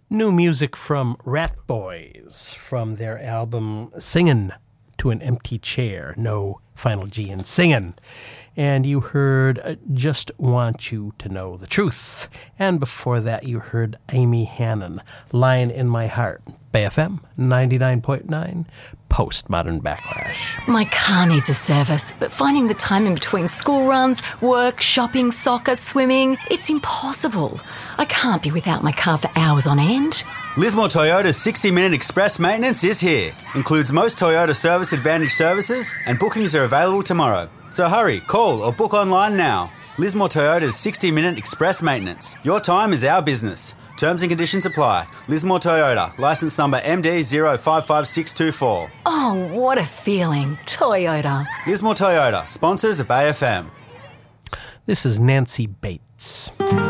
New music from Rat Boys from their album Singin' to an Empty Chair. No final G in Singin'. And you heard Just Want You to Know the Truth. And before that you heard Amy Hannon, Lying in My Heart. Bay FM 99.9, Postmodern Backlash. My car needs a service, but finding the time in between school runs, work, shopping, soccer, swimming, it's impossible. I can't be without my car for hours on end. Lismore Toyota's 60-minute express maintenance is here. Includes most Toyota Service Advantage services, and bookings are available tomorrow. So hurry, call or book online now. Lismore Toyota's 60-minute express maintenance. Your time is our business. Terms and conditions apply. Lismore Toyota, licence number MD055624. Oh, what a feeling. Toyota. Lismore Toyota, sponsors of Bay FM. This is Nancy Bates.